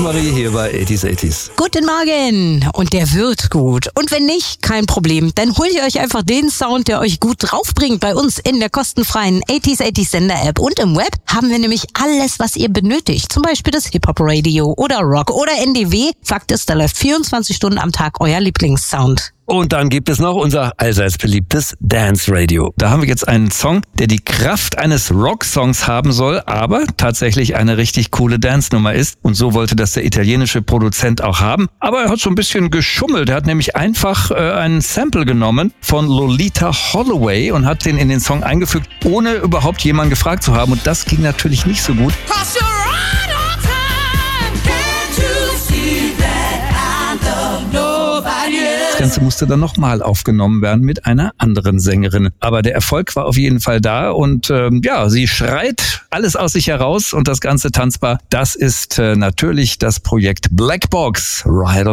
Rosemarie hier bei 80s. Guten Morgen. Und der wird gut. Und wenn nicht, kein Problem. Dann holt ihr euch einfach den Sound, der euch gut draufbringt. Bei uns in der kostenfreien 80s Sender-App. Und im Web haben wir nämlich alles, was ihr benötigt. Zum Beispiel das Hip-Hop-Radio oder Rock oder NDW. Fakt ist, da läuft 24 Stunden am Tag euer Lieblingssound. Und dann gibt es noch unser allseits beliebtes Dance Radio. Da haben wir jetzt einen Song, der die Kraft eines Rocksongs haben soll, aber tatsächlich eine richtig coole Dance-Nummer ist. Und so wollte das der italienische Produzent auch haben. Aber er hat so ein bisschen geschummelt. Er hat nämlich einfach einen Sample genommen von Lolita Holloway und hat den in den Song eingefügt, ohne überhaupt jemanden gefragt zu haben. Und das ging natürlich nicht so gut. Das Ganze musste dann nochmal aufgenommen werden mit einer anderen Sängerin. Aber der Erfolg war auf jeden Fall da und sie schreit alles aus sich heraus und das Ganze tanzbar. Das ist natürlich das Projekt Black Box Ride